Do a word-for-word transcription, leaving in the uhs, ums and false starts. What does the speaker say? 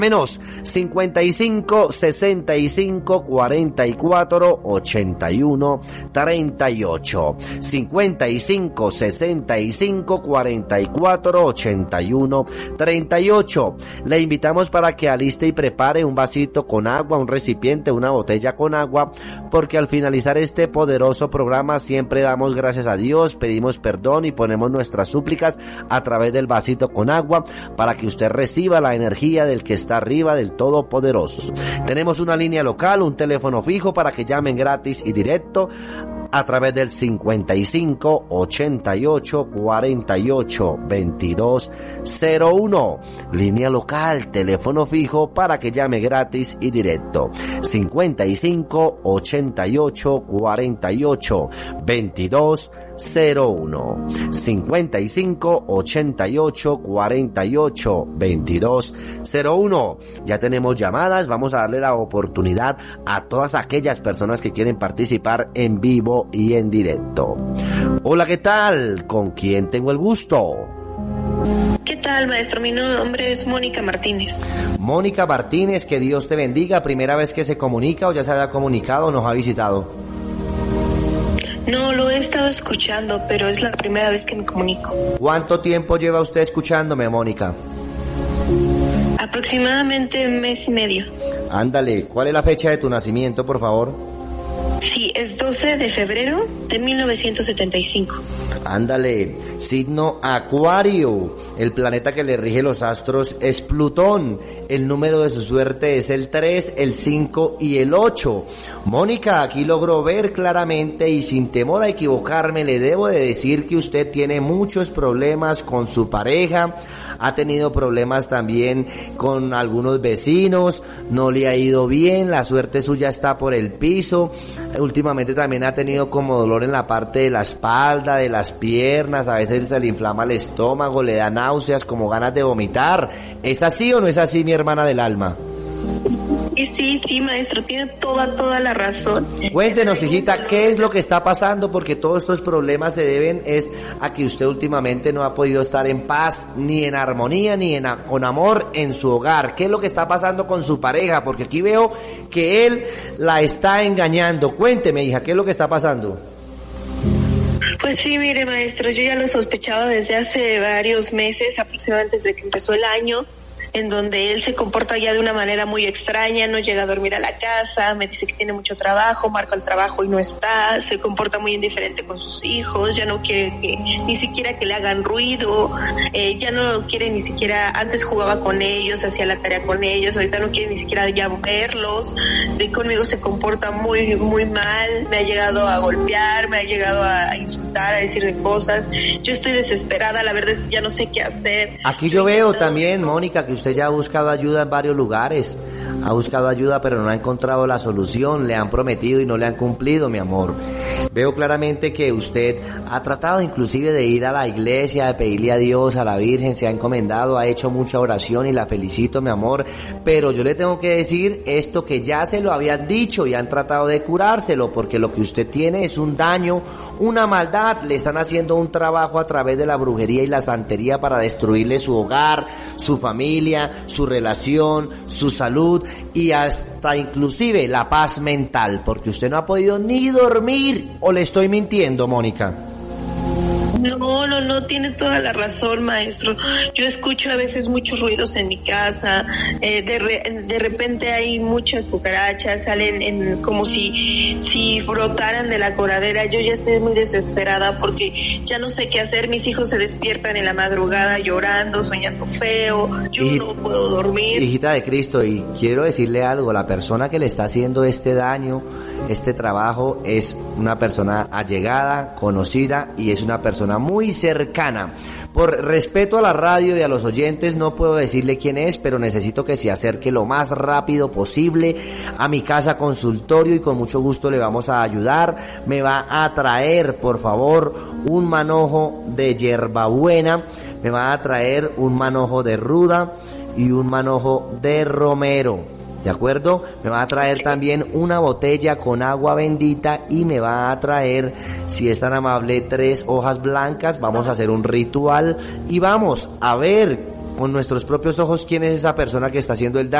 Menos cincuenta y cinco, sesenta y cinco, cuarenta y cuatro, ochenta y uno, treinta y ocho. cincuenta y cinco, sesenta y cinco, cuarenta y cuatro, ochenta y uno, treinta y ocho. Le invitamos para que aliste y prepare un vasito con agua, un recipiente, una botella con agua, porque al finalizar este poderoso programa siempre damos gracias a Dios, pedimos perdón y ponemos nuestras súplicas a través del vasito con agua para que usted reciba la energía del que está arriba, del Todopoderoso. Tenemos una línea local, un teléfono fijo para que llamen gratis y directo a través del cincuenta y cinco, ochenta y ocho, cuarenta y ocho, veintidós, cero uno. Línea local, teléfono fijo para que llame gratis y directo. cincuenta y cinco, ochenta y ocho, cuarenta y ocho, veintidós, cero uno. cincuenta y cinco, ochenta y ocho, cuarenta y ocho, veintidós, cero uno. Ya tenemos llamadas, vamos a darle la oportunidad a todas aquellas personas que quieren participar en vivo y en directo. Hola, ¿qué tal? ¿Con quién tengo el gusto? ¿Qué tal, maestro? Mi nombre es Mónica Martínez. Mónica Martínez, que Dios te bendiga. ¿Primera vez que se comunica o ya se había comunicado o nos ha visitado? No, lo he estado escuchando, pero es la primera vez que me comunico. ¿Cuánto tiempo lleva usted escuchándome, Mónica? Aproximadamente un mes y medio. Ándale, ¿cuál es la fecha de tu nacimiento, por favor? Sí, es doce de febrero de mil novecientos setenta y cinco. Ándale, signo Acuario, el planeta que le rige los astros es Plutón, el número de su suerte es el tres, el cinco y el ocho. Mónica, aquí logro ver claramente y sin temor a equivocarme le debo de decir que usted tiene muchos problemas con su pareja, ha tenido problemas también con algunos vecinos, no le ha ido bien, la suerte suya está por el piso. Últimamente también ha tenido como dolor en la parte de la espalda, de las piernas, a veces se le inflama el estómago, le da náuseas, como ganas de vomitar. ¿Es así o no es así, mi hermana del alma? Sí, sí, maestro, tiene toda, toda la razón. Cuéntenos, hijita, ¿qué es lo que está pasando? Porque todos estos problemas se deben es a que usted últimamente no ha podido estar en paz, ni en armonía, ni en a, con amor en su hogar. ¿Qué es lo que está pasando con su pareja? Porque aquí veo que él la está engañando. Cuénteme, hija, ¿qué es lo que está pasando? Pues sí, mire, maestro, yo ya lo sospechaba desde hace varios meses, aproximadamente desde que empezó el año, en donde él se comporta ya de una manera muy extraña, no llega a dormir a la casa, me dice que tiene mucho trabajo, marca el trabajo y no está, se comporta muy indiferente con sus hijos, ya no quiere que ni siquiera que le hagan ruido, eh, ya no quiere ni siquiera, antes jugaba con ellos, hacía la tarea con ellos, ahorita no quiere ni siquiera ya verlos, de conmigo se comporta muy muy mal, me ha llegado a golpear, me ha llegado a insultar, a decir de cosas, yo estoy desesperada, la verdad es que ya no sé qué hacer. Aquí yo veo también, Mónica, que usted ya ha buscado ayuda en varios lugares, ha buscado ayuda pero no ha encontrado la solución, le han prometido y no le han cumplido, mi amor. Veo claramente que usted ha tratado inclusive de ir a la iglesia, de pedirle a Dios, a la Virgen, se ha encomendado, ha hecho mucha oración y la felicito, mi amor, pero yo le tengo que decir esto que ya se lo habían dicho y han tratado de curárselo, porque lo que usted tiene es un daño, una maldad, le están haciendo un trabajo a través de la brujería y la santería para destruirle su hogar, su familia, su relación, su salud y hasta inclusive la paz mental, porque usted no ha podido ni dormir. ¿O le estoy mintiendo, Mónica? No, no, no, tiene toda la razón, maestro. Yo escucho a veces muchos ruidos en mi casa, eh, de, re, de repente hay muchas cucarachas, salen en, como si, si brotaran de la coladera. Yo ya estoy muy desesperada porque ya no sé qué hacer. Mis hijos se despiertan en la madrugada llorando, soñando feo, yo Hijita, no puedo dormir. Hijita de Cristo, y quiero decirle algo, la persona que le está haciendo este daño, este trabajo, es una persona allegada, conocida y es una persona muy cercana. Por respeto a la radio y a los oyentes no puedo decirle quién es, pero necesito que se acerque lo más rápido posible a mi casa consultorio y con mucho gusto le vamos a ayudar. Me va a traer, por favor, un manojo de hierbabuena, me va a traer un manojo de ruda y un manojo de romero. ¿De acuerdo? Me va a traer también una botella con agua bendita y me va a traer, si es tan amable, tres hojas blancas. Vamos a hacer un ritual y vamos a ver con nuestros propios ojos quién es esa persona que está haciendo el daño.